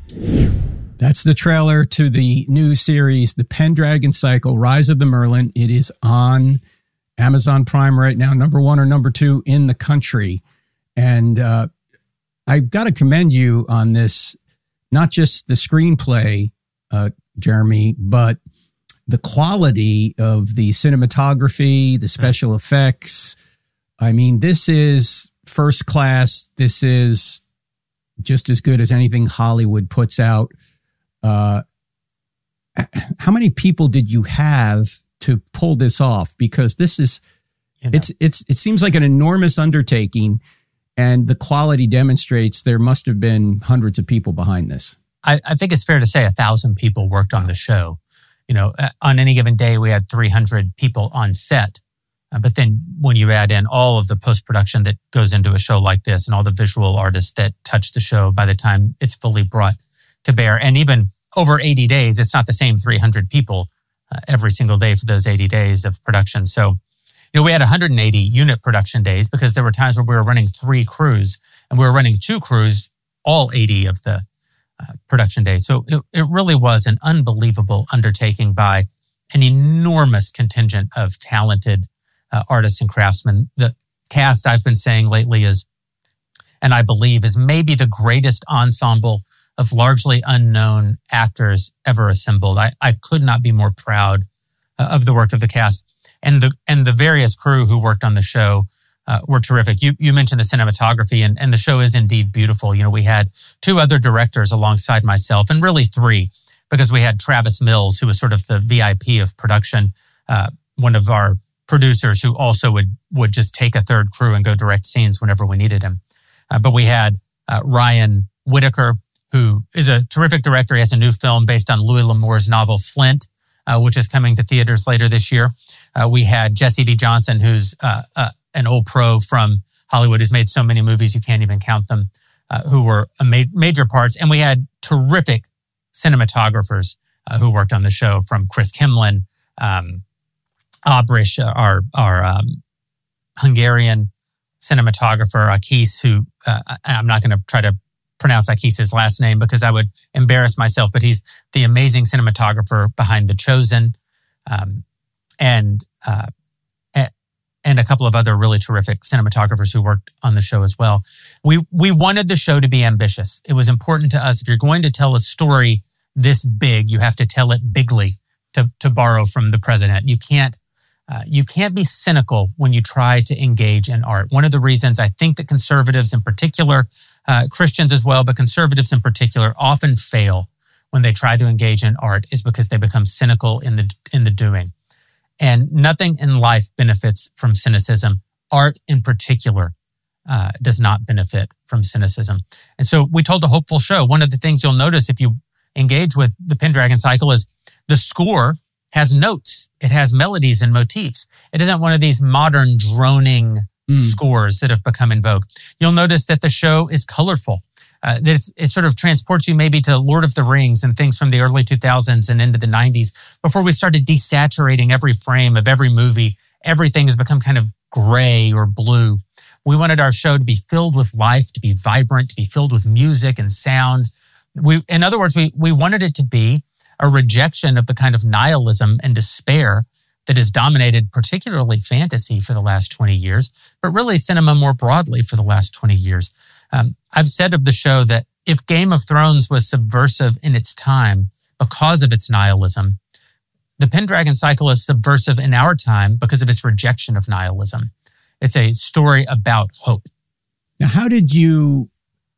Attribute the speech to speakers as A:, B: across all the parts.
A: That's the trailer to the new series, The Pendragon Cycle, Rise of the Merlin. It is on Amazon Prime right now, number 1 or number 2 in the country. And I've got to commend you on this, not just the screenplay, Jeremy, but the quality of the cinematography, the special effects. I mean, this is first class. This is just as good as anything Hollywood puts out. How many people did you have to pull this off? Because this is, it seems like an enormous undertaking, and the quality demonstrates there must have been hundreds of people behind this.
B: I think it's fair to say 1,000 people worked on the show. You know, on any given day, we had 300 people on set. But then when you add in all of the post-production that goes into a show like this and all the visual artists that touch the show by the time it's fully brought to bear, and even over 80 days, it's not the same 300 people every single day for those 80 days of production. So, you know, we had 180 unit production days because there were times where we were running 3 crews and we were running 2 crews, all 80 of the production days. So it really was an unbelievable undertaking by an enormous contingent of talented artists and craftsmen. The cast, I've been saying lately, is, and I believe, is maybe the greatest ensemble of largely unknown actors ever assembled. I could not be more proud of the work of the cast. And the various crew who worked on the show were terrific. You mentioned the cinematography, and the show is indeed beautiful. You know, we had 2 other directors alongside myself, and really 3, because we had Travis Mills, who was sort of the VIP of production, one of our producers who also would just take a third crew and go direct scenes whenever we needed him. But we had Ryan Whitaker, who is a terrific director. He has a new film based on Louis L'Amour's novel Flint, which is coming to theaters later this year. We had Jesse B. Johnson, who's an old pro from Hollywood, who's made so many movies you can't even count them, who were major parts. And we had terrific cinematographers who worked on the show, from Chris Kimlin, Abrish, our Hungarian cinematographer, Akis, who I'm not going to try to pronounce Akis's last name because I would embarrass myself, but he's the amazing cinematographer behind The Chosen, and a couple of other really terrific cinematographers who worked on the show as well. We wanted the show to be ambitious. It was important to us, if you're going to tell a story this big, you have to tell it bigly, to borrow from the president. You can't be cynical when you try to engage in art. One of the reasons I think that conservatives in particular, Christians as well, but conservatives in particular, often fail when they try to engage in art is because they become cynical in the doing. And nothing in life benefits from cynicism. Art in particular does not benefit from cynicism. And so we told a hopeful show. One of the things you'll notice if you engage with the Pendragon Cycle is the score has notes. It has melodies and motifs. It isn't one of these modern droning scores that have become in vogue. You'll notice that the show is colorful. It sort of transports you maybe to Lord of the Rings and things from the early 2000s and into the 90s. Before we started desaturating every frame of every movie, everything has become kind of gray or blue. We wanted our show to be filled with life, to be vibrant, to be filled with music and sound. In other words, we wanted it to be a rejection of the kind of nihilism and despair that has dominated particularly fantasy for the last 20 years, but really cinema more broadly for the last 20 years. I've said of the show that if Game of Thrones was subversive in its time because of its nihilism, the Pendragon Cycle is subversive in our time because of its rejection of nihilism. It's a story about hope.
A: Now, how did you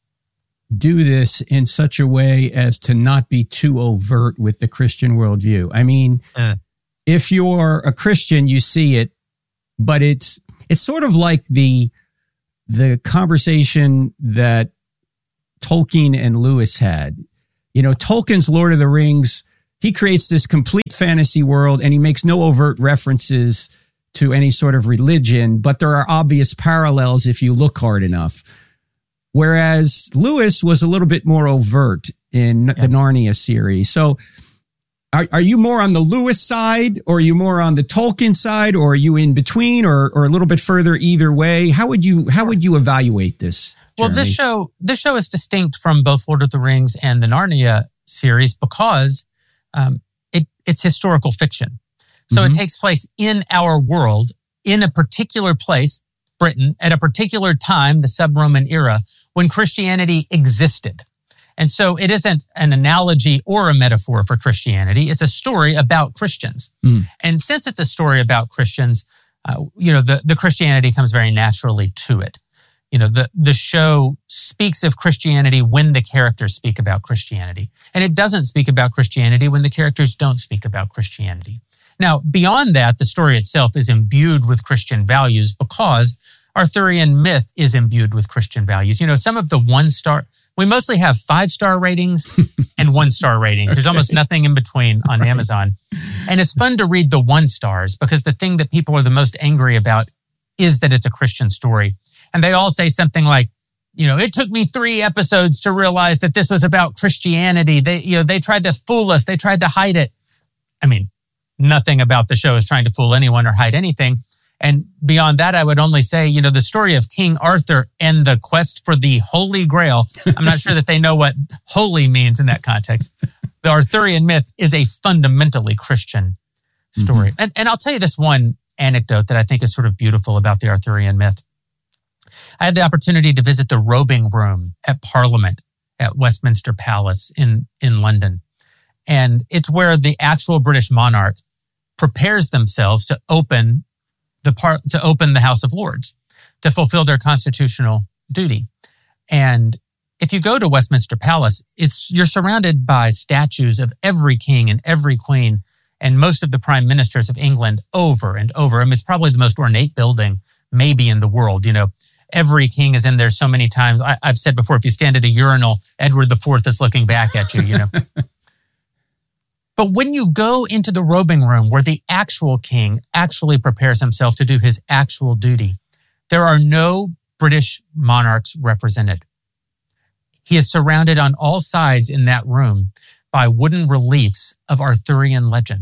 A: do this in such a way as to not be too overt with the Christian worldview? I mean, if you're a Christian, you see it, but it's sort of like the conversation that Tolkien and Lewis had. You know, Tolkien's Lord of the Rings, he creates this complete fantasy world and he makes no overt references to any sort of religion, but there are obvious parallels if you look hard enough. Whereas Lewis was a little bit more overt in the Narnia series. So Are you more on the Lewis side, or are you more on the Tolkien side, or are you in between, or a little bit further either way? How would you evaluate this, Jeremy?
B: Well, this show is distinct from both Lord of the Rings and the Narnia series because it's historical fiction. So it takes place in our world, in a particular place, Britain, at a particular time, the sub-Roman era, when Christianity existed. And so it isn't an analogy or a metaphor for Christianity. It's a story about Christians. And since it's a story about Christians, the Christianity comes very naturally to it. The show speaks of Christianity when the characters speak about Christianity. And it doesn't speak about Christianity when the characters don't speak about Christianity. Now, beyond that, the story itself is imbued with Christian values because Arthurian myth is imbued with Christian values. Some of the we mostly have 5-star ratings and 1-star ratings. There's almost nothing in between on Amazon. And it's fun to read the 1-stars because the thing that people are the most angry about is that it's a Christian story. And they all say something like, it took me 3 episodes to realize that this was about Christianity. They tried to fool us. They tried to hide it. I mean, nothing about the show is trying to fool anyone or hide anything. And beyond that, I would only say, the story of King Arthur and the quest for the Holy Grail. I'm not sure that they know what holy means in that context. The Arthurian myth is a fundamentally Christian story. And I'll tell you this one anecdote that I think is sort of beautiful about the Arthurian myth. I had the opportunity to visit the robing room at Parliament at Westminster Palace in London. And it's where the actual British monarch prepares themselves to open the House of Lords, to fulfill their constitutional duty. And if you go to Westminster Palace, you're surrounded by statues of every king and every queen and most of the prime ministers of England over and over. I mean, it's probably the most ornate building maybe in the world. Every king is in there so many times. I've said before, if you stand at a urinal, Edward IV is looking back at you, But when you go into the robing room where the actual king actually prepares himself to do his actual duty, there are no British monarchs represented. He is surrounded on all sides in that room by wooden reliefs of Arthurian legend.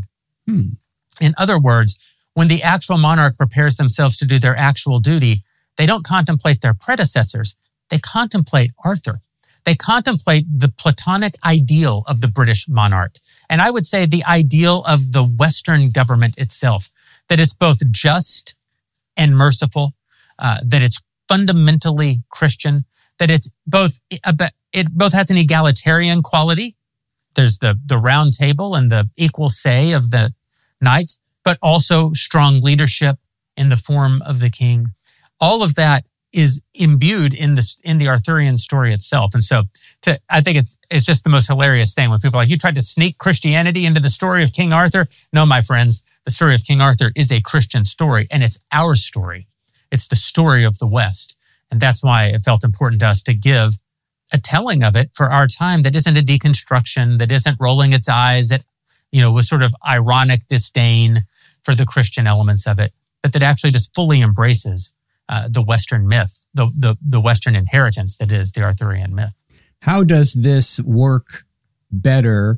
B: In other words, when the actual monarch prepares themselves to do their actual duty, they don't contemplate their predecessors. They contemplate Arthur. They contemplate the Platonic ideal of the British monarch. And I would say the ideal of the Western government itself, that it's both just and merciful, that it's fundamentally Christian, that it both has an egalitarian quality. There's the round table and the equal say of the knights, but also strong leadership in the form of the king. All of that is imbued in the Arthurian story itself. And so I think it's just the most hilarious thing when people are like, you tried to sneak Christianity into the story of King Arthur. No, my friends, the story of King Arthur is a Christian story, and it's our story. It's the story of the West. And that's why it felt important to us to give a telling of it for our time that isn't a deconstruction, that isn't rolling its eyes at, with sort of ironic disdain for the Christian elements of it, but that actually just fully embraces the Western myth, the Western inheritance that is the Arthurian myth.
A: How does this work better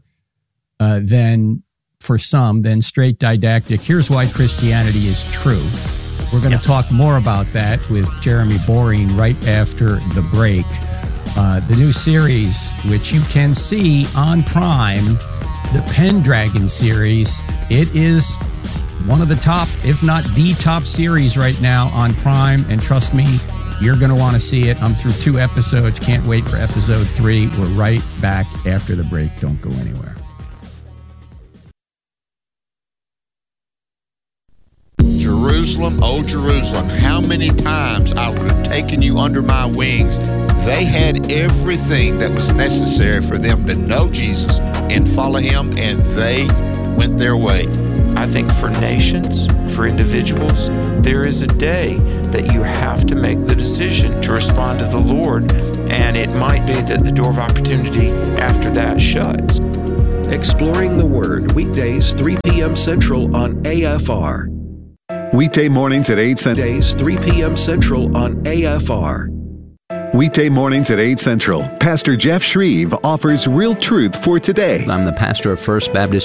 A: than straight didactic? Here's why Christianity is true. We're going to talk more about that with Jeremy Boring right after the break. The new series, which you can see on Prime, the Pendragon series, it is one of the top, if not the top series right now on Prime. And trust me, you're going to want to see it. I'm through 2 episodes. Can't wait for episode 3. We're right back after the break. Don't go anywhere.
C: Jerusalem, oh Jerusalem, how many times I would have taken you under my wings. They had everything that was necessary for them to know Jesus and follow him, and they went their way.
D: I think for nations, for individuals, there is a day that you have to make the decision to respond to the Lord, and it might be that the door of opportunity after that shuts.
E: Exploring the Word, weekdays 3 p.m. Central on AFR.
F: Weekday mornings at 8 Central.
E: Days 3 p.m. Central on AFR.
F: Weekday mornings at 8 Central. Pastor Jeff Shreve offers real truth for today.
G: I'm the pastor of First Baptist